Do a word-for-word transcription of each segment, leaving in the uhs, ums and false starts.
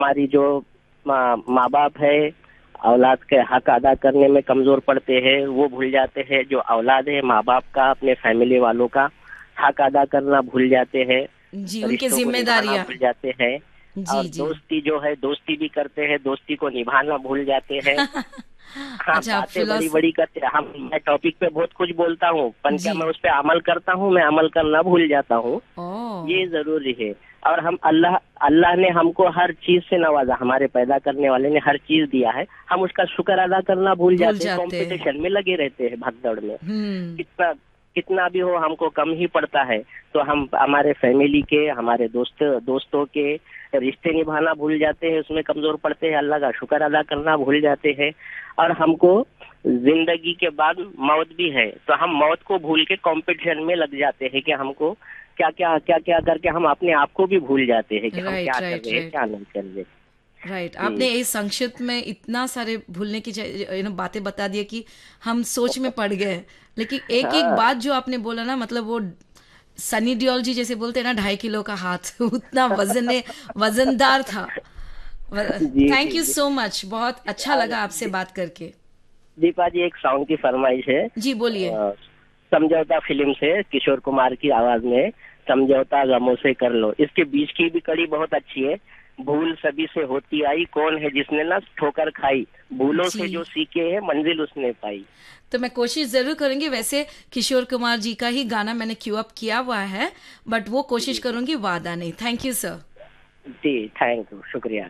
हमारी जो माँ माँ बाप है औलाद के हक अदा करने में कमजोर पड़ते हैं, वो भूल जाते हैं। जो औलाद है माँ बाप का, अपने फैमिली वालों का हक अदा करना भूल जाते हैं, जी, उनके रिश्तों को निभाना जिम्मेदारियां। भूल जाते हैं। जी और जी। दोस्ती जो है, दोस्ती भी करते हैं, दोस्ती को निभाना भूल जाते हैं। हाँ, अच्छा, आप बातें बड़ी फिलोसफी। बड़ी करते हैं हम। मैं टॉपिक पे बहुत कुछ बोलता हूँ, पर क्या जी। मैं उस पे अमल करता हूँ? मैं अमल करना भूल जाता हूँ। ओ। ये जरूरी है। और हम अल्लाह अल्लाह ने हमको हर चीज से नवाजा, हमारे पैदा करने वाले ने हर चीज दिया है, हम उसका शुक्र अदा करना भूल भूल जाते हैं। जाते हैं। कंपटीशन में लगे रहते हैं, भागदौड़ में। हम्म। कितना कितना भी हो हमको कम ही पड़ता है। तो हम हमारे फैमिली के, हमारे दोस्त दोस्तों के रिश्ते निभाना भूल जाते हैं, उसमें कमजोर पड़ते हैं, अल्लाह का शुक्र अदा करना भूल जाते हैं। और हमको जिंदगी के बाद मौत भी है, तो हम मौत को भूल के कंपटीशन में लग जाते हैं कि हमको क्या क्या क्या क्या करके हम अपने आप को भी भूल जाते हैं कि हम क्या राइट कर राइट रहे हैं, राइट। क्या नहीं कर रहे। राइट, आपने जी इस संक्षिप्त में इतना सारे भूलने की यू नो बातें बता दी कि हम सोच में पड़ गए। लेकिन एक एक हाँ। बात जो आपने बोला ना, मतलब वो सनी डियोल जी जैसे बोलते हैं ना, ढाई किलो का हाथ उतना वजन वजनदार था। जी thank ji you ji. So much, बहुत अच्छा और लगा आपसे दी- बात करके। दीपा जी, एक सॉन्ग की फरमाइश है। जी बोलिए। अ, समझौता फिल्म से, किशोर कुमार की आवाज में, समझौता गमों से कर लो। इसके बीच की भी कड़ी बहुत अच्छी है। भूल सभी से होती आई, कौन है जिसने ना ठोकर खाई, भूलों से जो जी, सीखे हैं मंजिल उसने पाई। तो मैं कोशिश जरूर करूंगी। वैसे किशोर कुमार जी का ही गाना मैंने क्यू अप किया हुआ है, बट वो कोशिश जी करूंगी, वादा नहीं। Thank you sir. Ji, thank you, शुक्रिया।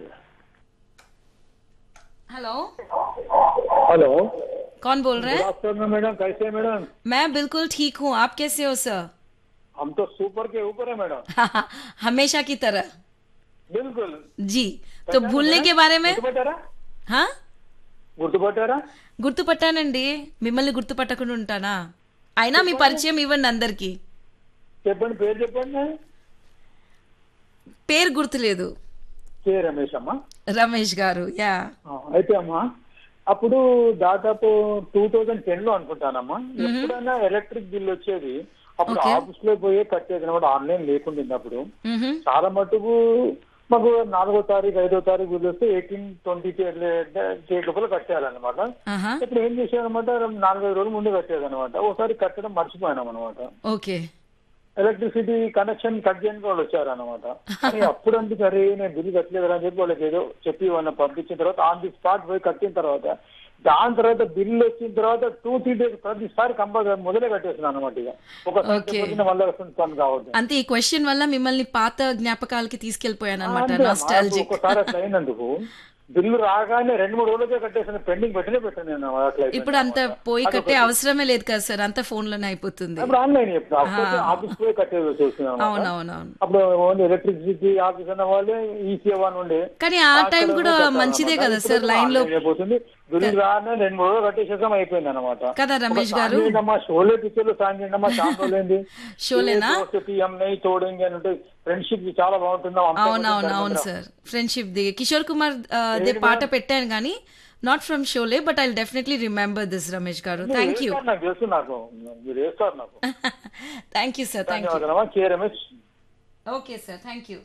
हेलो। हेलो। कौन बोल रहे गुड हैं? आफ्टरनून मैडम, कैसे हैं मैडम? मैं बिल्कुल ठीक हूँ, आप कैसे हो सर? हम तो सुपर के ऊपर है मैडम। हमेशा की तरह। बिल्कुल। जी। तो कैसा है भूलने मैडम? के बारे में। గుర్తుపట్టారా? हाँ, గుర్తుపట్టారా? గుర్తుపట్టానండి. మిమ్మల్ని గుర్తుపట్టకుండా ఉంటానా? అయినా మీ చెప్పండి. పరిచయం ఇవ్వండి అందరికి. చెప్పండి, పేరు చెప్పండి. పేరు గుర్తులేదు. కే రమేష్ అమ్మా. రమేష్ గారు, యా. ఆ, అయితే అమ్మా, అప్పుడు దాదాపు టూ థౌజండ్ టెన్ లో అనుకుంటానమ్మా, ఎప్పుడైనా ఎలక్ట్రిక్ బిల్ వచ్చేది అప్పుడు ఓకే. ఆఫీస్ లో పోయే కట్టేది అనమాట, ఆన్లైన్ లేకుండా అప్పుడు. మ్హూ. చాలా మటుకు మాకు నాలుగో తారీఖు ఐదో తారీఖు బిల్ వస్తే ఎయిటీన్ ట్వంటీ డేట్ లోపల కట్టేయాలన్నమాట. ఆహా. ఇప్పుడు ఏం చేసేదన్నమాట, నాలుగైదు రోజులు ముందు కట్టేదన్నమాట. ఒకసారి కట్టడం మర్చిపోయాం అనమాట. ఓకే. ఎలక్ట్రిసిటీ కనెక్షన్ కట్ చేయడానికి వాళ్ళు వచ్చారనమాట. అని అప్పుడు అందుకు అరే నేను బిల్లు కట్టలేదు అని చెప్పి వాళ్ళకి ఏదో చెప్పి వాళ్ళని పంపించిన తర్వాత ఆన్ ది స్పాట్ పోయి కట్టిన తర్వాత, దాని తర్వాత బిల్లు వచ్చిన తర్వాత టూ త్రీ డేస్ ప్రతిసారి కంపల్సరీ మొదలే కట్టేస్తున్నాను అనమాట. ఇక ఒకసారి ఓకే. చెప్పిన మళ్ళీ వస్తుంది పని కావద్దు. అంతే, ఈ క్వశ్చన్ వల్ల మిమ్మల్ని పాత జ్ఞాపకాలకి తీసుకెళ్లిపోయాను ఆ, అనమాట, అంతే అమ్మా. ఇప్పుడు నాస్టాలజిక్. ఒక్కసారి అట్లా అయినందుకు బిల్లు రాగానే రెండు మూడు రోజులకే కట్టేసాను, పెండింగ్ పెట్టనే పెట్టాను నేను. అట్లా ఇప్పుడు అయిపోయింది అంత అనమాట. పోయి కట్టే అదొకటి. అవసరమే లేదు కదా సార్, అంత ఫోన్ లోనే అయిపోతుంది. ఇప్పుడు ఆన్లైన్ ఇప్పుడు ఆ, అప్పటికే ఆఫీస్ పోయి కట్టేది వచ్చేసింది అనమాట. అవునవునవును. అప్పుడు ఓన్లీ ఎలక్ట్రిసిటీ ఆఫీస్ అన్న వాళ్ళే ఈ సేవ అని ఉండే, కానీ ఆ టైం అక్కడ కూడా మంచిదే కట్టాలన్నమాట. కదా సార్, ఇప్పుడు లైన్ లో. ఆన్లైన్ అయిపోతుంది. బిల్లు రాగానే రెండు మూడు రోజులు కట్టేసేసాం, అయిపోయింది అనమాట. కదా ఒక రమేష్ సాంగ్ గారు? ఏంటమ్మా, షోలే పిక్చర్ లో సాంగ్ ఏంటమ్మా, చాలా రోజులైంది. షోలేనా? हम नहीं तोड़ेंगे అని ఉంటే ఫ్రెండ్షిప్ చాలా బాగుంటుంది. అవునవును, అవును sir. Friendship the Kishore Kumar ఆ, దే ఏంటి పాట మేడం? పెట్టాను కానీ not from Sholay, but I definitely remember this Ramesh గారు. మీరు థ్యాంక్ యూ. వేస్తారు, నాకు తెలుసు, నాకు మీరు వేస్తారు నాకు. Thank you sir, thank you. ధన్యవాదాలమ్మా. K Ramesh. Okay sir, thank you.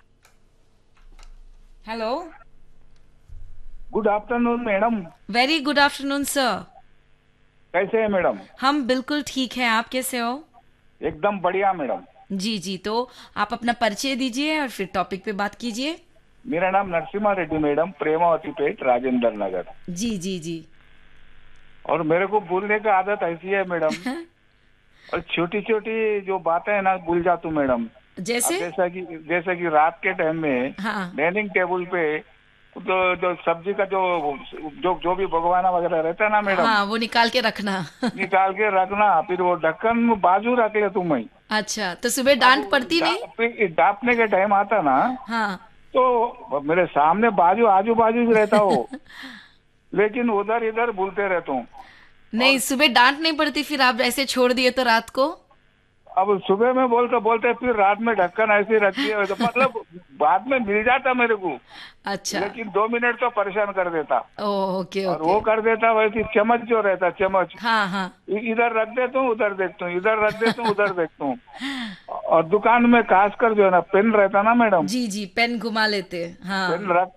Hello. Good afternoon madam, very good afternoon sir. कैसे हैं मैडम? हम बिल्कुल ठीक हैं, आप कैसे हो? एकदम बढ़िया मैडम। जी जी, तो आप अपना परिचय दीजिए और फिर टॉपिक पे बात कीजिए। मेरा नाम नरसिम्हा रेड्डी मैडम, प्रेमावती पेट, राजेंद्र नगर। जी जी जी। और मेरे को भूलने का आदत ऐसी है मैडम, और छोटी छोटी जो बातें है ना भूल जाता हूँ मैडम। अब जैसे? जैसा कि जैसे कि रात के टाइम में हाँ डाइनिंग टेबल पे जो जो सब्जी का जो जो जो भी भगवाना वगैरह रहता है ना मैडम, हाँ, वो निकाल के रखना। निकाल के रखना, फिर वो ढक्कन बाजू रख ले तुम ही। अच्छा, तो सुबह डांट पड़ती नहीं? डा- फिर डांपने के टाइम आता ना, हाँ। तो मेरे सामने बाजू आजू बाजू ही रहता हो, लेकिन उधर इधर भूलते रहता हूँ। नहीं, सुबह डांट नहीं पड़ती फिर आप ऐसे छोड़ दिए तो रात को? अब सुबह में बोलते बोलते फिर रात में ढक्कन ऐसे ही रख दिया, तो मतलब बाद में मिल जाता मेरे को, अच्छा। लेकिन दो मिनट तो परेशान कर देता। ओ ओके और वो ओके। कर देता वैसे चम्मच जो रहता चम्मच, हाँ हाँ। इ- इधर रख देता हूँ उधर देखता हूँ, इधर रख देता हूँ उधर देखता हूँ। और दुकान में खास कर जो है ना पेन रहता ना मैडम, जी जी, पेन घुमा लेते हैं, हाँ। पेन रख